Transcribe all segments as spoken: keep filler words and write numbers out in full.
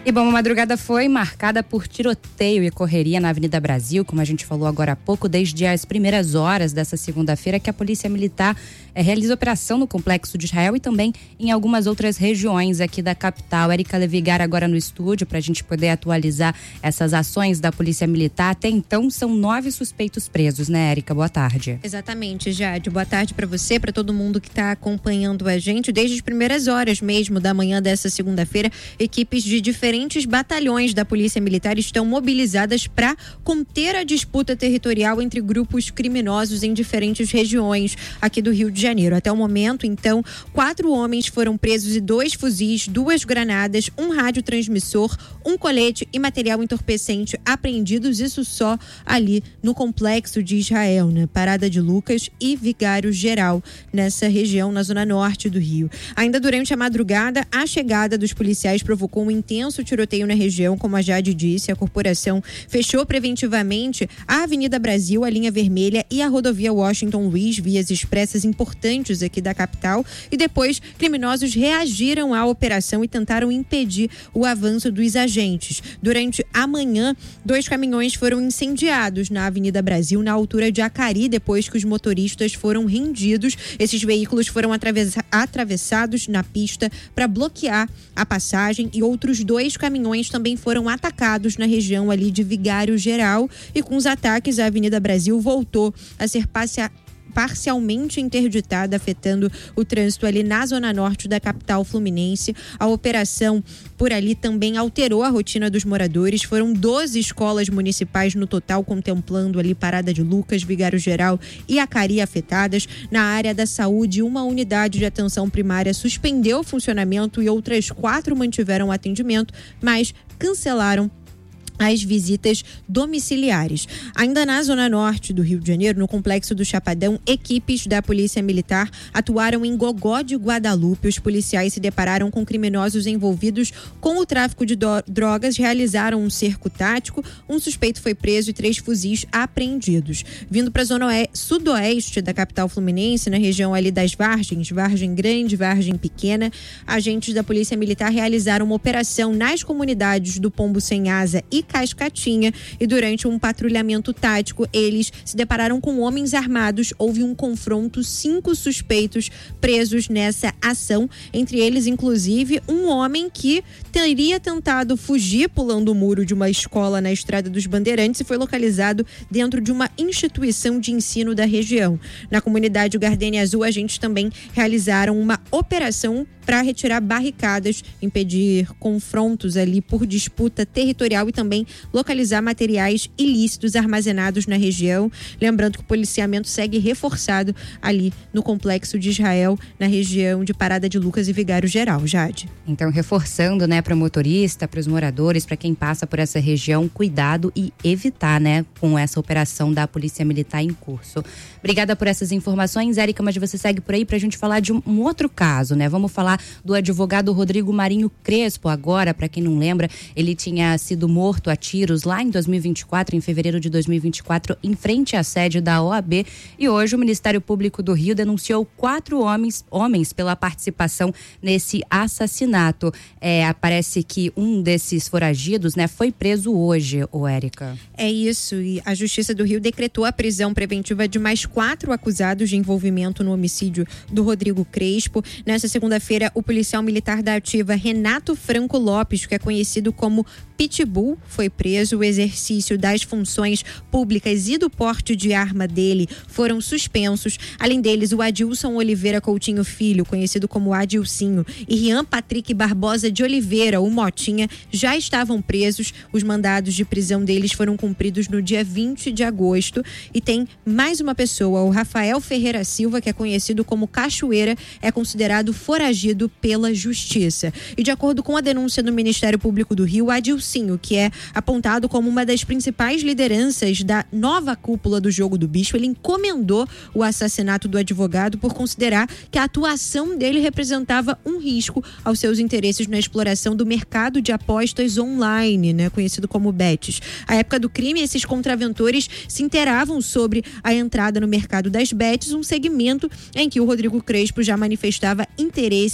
E bom, a madrugada foi marcada por tiroteio e correria na Avenida Brasil, como a gente falou agora há pouco, desde as primeiras horas dessa segunda-feira que a Polícia Militar é, realiza operação no Complexo de Israel e também em algumas outras regiões aqui da capital. Érica Levigar agora no estúdio para a gente poder atualizar essas ações da Polícia Militar. Até então são nove suspeitos presos, né, Érica? Boa tarde. Exatamente, Jade. Boa tarde para você, para todo mundo que está acompanhando a gente. Desde as primeiras horas mesmo da manhã dessa segunda-feira, equipes de diferentes batalhões da Polícia Militar estão mobilizadas para conter a disputa territorial entre grupos criminosos em diferentes regiões aqui do Rio de Janeiro. Até o momento, então, quatro homens foram presos e dois fuzis, duas granadas, um radiotransmissor, um colete e material entorpecente apreendidos, isso só ali no Complexo de Israel, né? Parada de Lucas e Vigário Geral, nessa região, na zona norte do Rio. Ainda durante a madrugada, a chegada dos policiais provocou um intenso tiroteio na região, como a Jade disse. A corporação fechou preventivamente a Avenida Brasil, a linha vermelha e a rodovia Washington Luiz, vias expressas importantes aqui da capital, e depois criminosos reagiram à operação e tentaram impedir o avanço dos agentes. Durante a manhã, dois caminhões foram incendiados na Avenida Brasil, na altura de Acari, depois que os motoristas foram rendidos. Esses veículos foram atravessa- atravessados na pista para bloquear a passagem, e outros dois caminhões também foram atacados na região ali de Vigário Geral, e com os ataques a Avenida Brasil voltou a ser passeada parcialmente interditada, afetando o trânsito ali na zona norte da capital fluminense. A operação por ali também alterou a rotina dos moradores. Foram doze escolas municipais no total, contemplando ali Parada de Lucas, Vigário Geral e Acari afetadas. Na área da saúde, uma unidade de atenção primária suspendeu o funcionamento e outras quatro mantiveram atendimento, mas cancelaram as visitas domiciliares. Ainda na zona norte do Rio de Janeiro, no Complexo do Chapadão, equipes da Polícia Militar atuaram em Gogó de Guadalupe. Os policiais se depararam com criminosos envolvidos com o tráfico de do- drogas, realizaram um cerco tático, um suspeito foi preso e três fuzis apreendidos. Vindo para a zona oe- sudoeste da capital fluminense, na região ali das Vargens, Vargem Grande, Vargem Pequena, agentes da Polícia Militar realizaram uma operação nas comunidades do Pombo Sem Asa e Cascatinha, e durante um patrulhamento tático eles se depararam com homens armados. Houve um confronto, cinco suspeitos presos nessa ação, entre eles inclusive um homem que teria tentado fugir pulando o muro de uma escola na Estrada dos Bandeirantes e foi localizado dentro de uma instituição de ensino da região. Na comunidade Gardenia Azul, agentes também realizaram uma operação para retirar barricadas, impedir confrontos ali por disputa territorial e também localizar materiais ilícitos armazenados na região. Lembrando que o policiamento segue reforçado ali no Complexo de Israel, na região de Parada de Lucas e Vigário Geral. Jade. Então, reforçando, né, para o motorista, para os moradores, para quem passa por essa região, cuidado e evitar, né, com essa operação da Polícia Militar em curso. Obrigada por essas informações, Érica, mas você segue por aí para a gente falar de um, um outro caso, né? Vamos falar do advogado Rodrigo Marinho Crespo agora. Para quem não lembra, ele tinha sido morto a tiros lá em dois mil e vinte e quatro, em fevereiro de dois mil e vinte e quatro, em frente à sede da O A B, e hoje o Ministério Público do Rio denunciou quatro homens, homens pela participação nesse assassinato. É, parece que um desses foragidos, né, foi preso hoje, ô Érica. É isso, e a Justiça do Rio decretou a prisão preventiva de mais quatro acusados de envolvimento no homicídio do Rodrigo Crespo. Nessa segunda-feira, o policial militar da ativa Renato Franco Lopes, que é conhecido como Pitbull, foi preso. O exercício das funções públicas e do porte de arma dele foram suspensos. Além deles, o Adilson Oliveira Coutinho Filho, conhecido como Adilcinho, e Rian Patrick Barbosa de Oliveira, o Motinha, já estavam presos. Os mandados de prisão deles foram cumpridos no dia vinte de agosto. E tem mais uma pessoa, o Rafael Ferreira Silva, que é conhecido como Cachoeira, é considerado foragido pela Justiça. E de acordo com a denúncia do Ministério Público do Rio, Adilcinho, que é apontado como uma das principais lideranças da nova cúpula do Jogo do Bicho, ele encomendou o assassinato do advogado por considerar que a atuação dele representava um risco aos seus interesses na exploração do mercado de apostas online, né, conhecido como bets. À época do crime, esses contraventores se inteiravam sobre a entrada no mercado das bets, um segmento em que o Rodrigo Crespo já manifestava interesse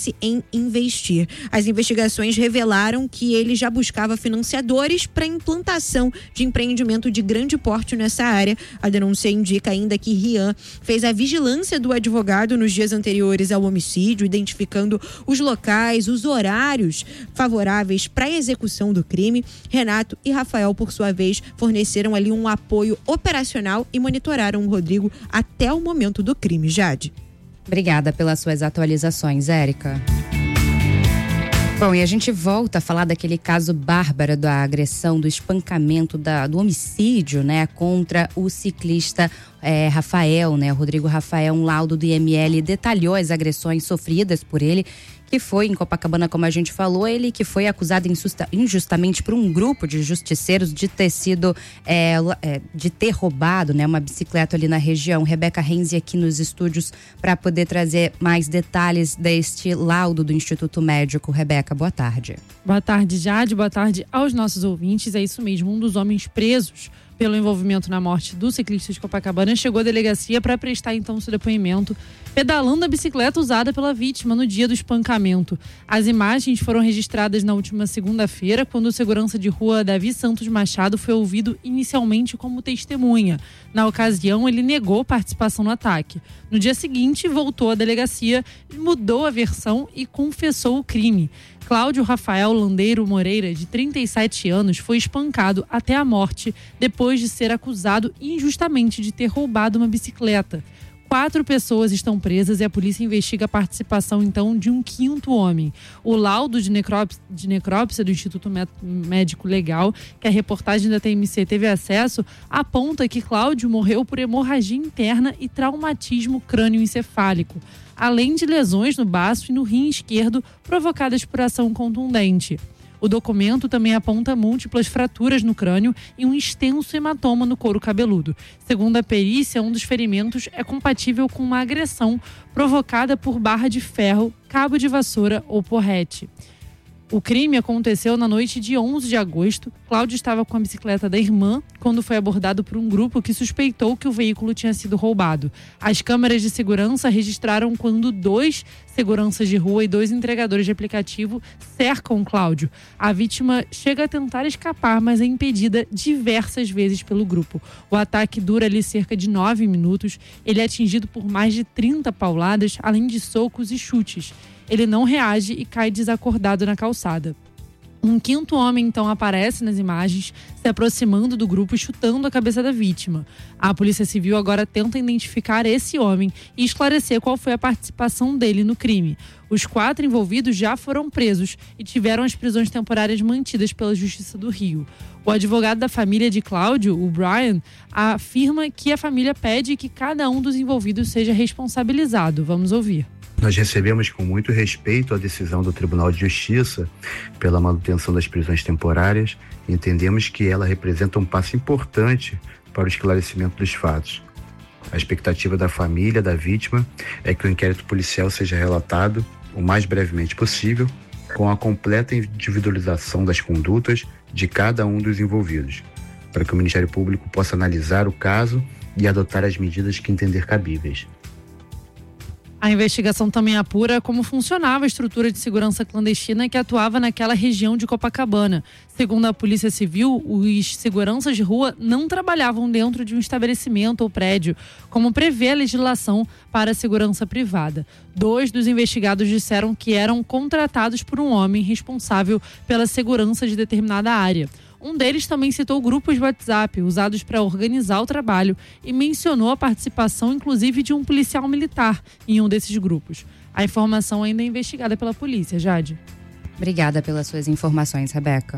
interesse em investir. As investigações revelaram que ele já buscava financiadores para implantação de empreendimento de grande porte nessa área. A denúncia indica ainda que Rian fez a vigilância do advogado nos dias anteriores ao homicídio, identificando os locais, os horários favoráveis para a execução do crime. Renato e Rafael, por sua vez, forneceram ali um apoio operacional e monitoraram o Rodrigo até o momento do crime. Jade. Obrigada pelas suas atualizações, Érica. Bom, e a gente volta a falar daquele caso bárbaro da agressão, do espancamento, da, do homicídio, né, contra o ciclista é, Rafael, né, Rodrigo Rafael. Um laudo do I M L detalhou as agressões sofridas por ele, que foi em Copacabana, como a gente falou, ele que foi acusado injusta, injustamente por um grupo de justiceiros de ter sido, é, é, de ter roubado, né, uma bicicleta ali na região. Rebeca Renzi aqui nos estúdios para poder trazer mais detalhes deste laudo do Instituto Médico. Rebeca, boa tarde. Boa tarde, Jade. Boa tarde aos nossos ouvintes. É isso mesmo, um dos homens presos pelo envolvimento na morte do ciclista de Copacabana chegou à delegacia para prestar então seu depoimento, pedalando a bicicleta usada pela vítima no dia do espancamento. As imagens foram registradas na última segunda-feira, quando o segurança de rua Davi Santos Machado foi ouvido inicialmente como testemunha. Na ocasião, ele negou participação no ataque. No dia seguinte, voltou à delegacia, mudou a versão e confessou o crime. Cláudio Rafael Landeiro Moreira, de trinta e sete anos, foi espancado até a morte depois de ser acusado injustamente de ter roubado uma bicicleta. Quatro pessoas estão presas e a polícia investiga a participação, então, de um quinto homem. O laudo de necrópsia, de necrópsia do Instituto Médico Legal, que a reportagem da T M C teve acesso, aponta que Cláudio morreu por hemorragia interna e traumatismo crânioencefálico, além de lesões no baço e no rim esquerdo provocadas por ação contundente. O documento também aponta múltiplas fraturas no crânio e um extenso hematoma no couro cabeludo. Segundo a perícia, um dos ferimentos é compatível com uma agressão provocada por barra de ferro, cabo de vassoura ou porrete. O crime aconteceu na noite de onze de agosto. Cláudio estava com a bicicleta da irmã quando foi abordado por um grupo que suspeitou que o veículo tinha sido roubado. As câmeras de segurança registraram quando dois seguranças de rua e dois entregadores de aplicativo cercam Cláudio. A vítima chega a tentar escapar, mas é impedida diversas vezes pelo grupo. O ataque dura ali cerca de nove minutos. Ele é atingido por mais de trinta pauladas, além de socos e chutes. Ele não reage e cai desacordado na calçada. Um quinto homem, então, aparece nas imagens, se aproximando do grupo e chutando a cabeça da vítima. A Polícia Civil agora tenta identificar esse homem e esclarecer qual foi a participação dele no crime. Os quatro envolvidos já foram presos e tiveram as prisões temporárias mantidas pela Justiça do Rio. O advogado da família de Cláudio, o Brian, afirma que a família pede que cada um dos envolvidos seja responsabilizado. Vamos ouvir. Nós recebemos com muito respeito a decisão do Tribunal de Justiça pela manutenção das prisões temporárias e entendemos que ela representa um passo importante para o esclarecimento dos fatos. A expectativa da família da vítima é que o inquérito policial seja relatado o mais brevemente possível, com a completa individualização das condutas de cada um dos envolvidos, para que o Ministério Público possa analisar o caso e adotar as medidas que entender cabíveis. A investigação também apura como funcionava a estrutura de segurança clandestina que atuava naquela região de Copacabana. Segundo a Polícia Civil, os seguranças de rua não trabalhavam dentro de um estabelecimento ou prédio, como prevê a legislação para a segurança privada. Dois dos investigados disseram que eram contratados por um homem responsável pela segurança de determinada área. Um deles também citou grupos de WhatsApp usados para organizar o trabalho e mencionou a participação, inclusive, de um policial militar em um desses grupos. A informação ainda é investigada pela polícia. Jade. Obrigada pelas suas informações, Rebeca.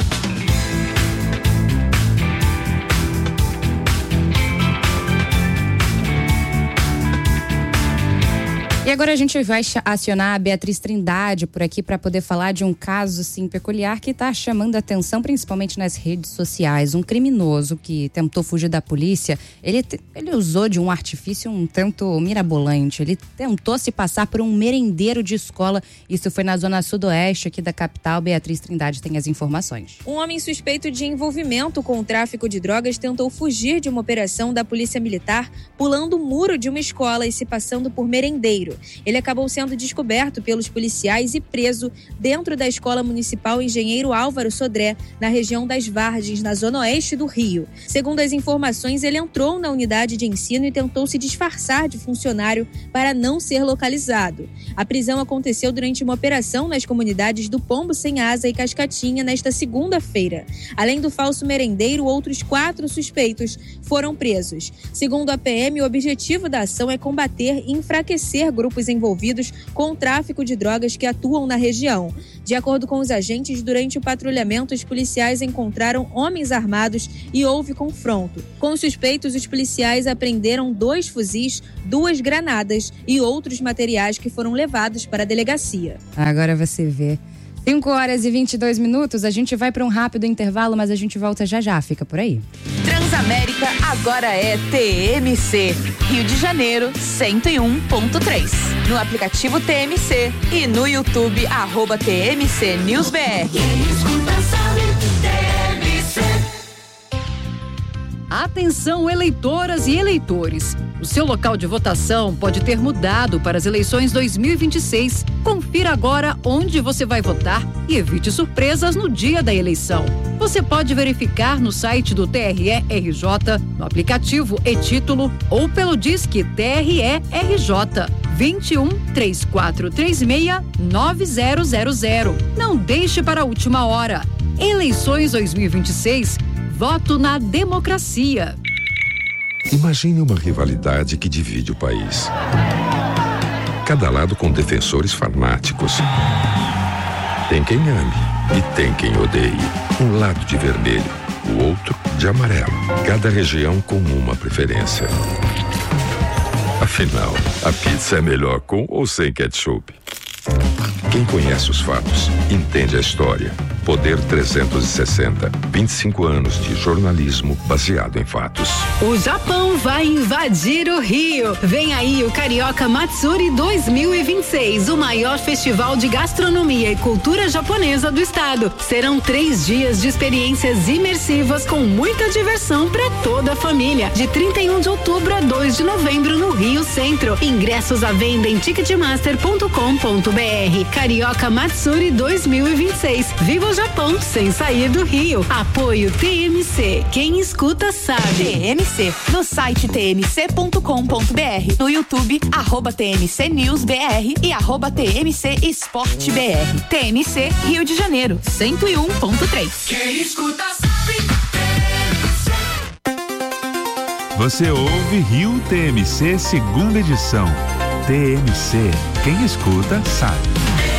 E agora a gente vai acionar a Beatriz Trindade por aqui para poder falar de um caso assim, peculiar que está chamando a atenção principalmente nas redes sociais. Um criminoso que tentou fugir da polícia, ele, ele usou de um artifício um tanto mirabolante. Ele tentou se passar por um merendeiro de escola. Isso foi na zona sudoeste aqui da capital. Beatriz Trindade tem as informações. Um homem suspeito de envolvimento com o tráfico de drogas tentou fugir de uma operação da Polícia Militar, pulando o muro de uma escola e se passando por merendeiro. janeiro. Ele acabou sendo descoberto pelos policiais e preso dentro da Escola Municipal Engenheiro Álvaro Sodré, na região das Vargens, na zona oeste do Rio. Segundo as informações, ele entrou na unidade de ensino e tentou se disfarçar de funcionário para não ser localizado. A prisão aconteceu durante uma operação nas comunidades do Pombo Sem Asa e Cascatinha nesta segunda-feira. Além do falso merendeiro, outros quatro suspeitos foram presos. Segundo a P M, o objetivo da ação é combater e enfraquecer grupos envolvidos com o tráfico de drogas que atuam na região. De acordo com os agentes, durante o patrulhamento, os policiais encontraram homens armados e houve confronto. Com os suspeitos, os policiais apreenderam dois fuzis, duas granadas e outros materiais que foram levados para a delegacia. Agora você vê. cinco horas e vinte e dois minutos, a gente vai para um rápido intervalo, mas a gente volta já já, fica por aí. Transamérica agora é T M C, Rio de Janeiro cento e um ponto três. No aplicativo T M C e no YouTube, arroba T M C News B R. Atenção, eleitoras e eleitores. O seu local de votação pode ter mudado para as eleições dois mil e vinte e seis. Confira agora onde você vai votar e evite surpresas no dia da eleição. Você pode verificar no site do T R E R J, no aplicativo e-Título ou pelo Disque T R E R J vinte e um, três quatro três seis, nove zero zero zero. Não deixe para a última hora. Eleições dois mil e vinte e seis. Voto na democracia. Imagine uma rivalidade que divide o país. Cada lado com defensores fanáticos. Tem quem ame e tem quem odeie. Um lado de vermelho, o outro de amarelo. Cada região com uma preferência. Afinal, a pizza é melhor com ou sem ketchup? Quem conhece os fatos, entende a história. Poder trezentos e sessenta, vinte e cinco anos de jornalismo baseado em fatos. O Japão vai invadir o Rio. Vem aí o Carioca Matsuri dois mil e vinte e seis, o maior festival de gastronomia e cultura japonesa do estado. Serão três dias de experiências imersivas com muita diversão para toda a família. De trinta e um de outubro a dois de novembro no Rio Centro. Ingressos à venda em ticketmaster ponto com ponto b r. Carioca Matsuri dois mil e vinte e seis. Viva o Japão sem sair do Rio. Apoio T M C. Quem escuta sabe. T M C. No site t m c ponto com ponto b r. No YouTube, arroba T M C News B R e arroba T M C Esporte B R. T M C Rio de Janeiro, cento e um ponto três. Quem escuta sabe. Você ouve Rio T M C segunda edição. T M C. Quem escuta sabe.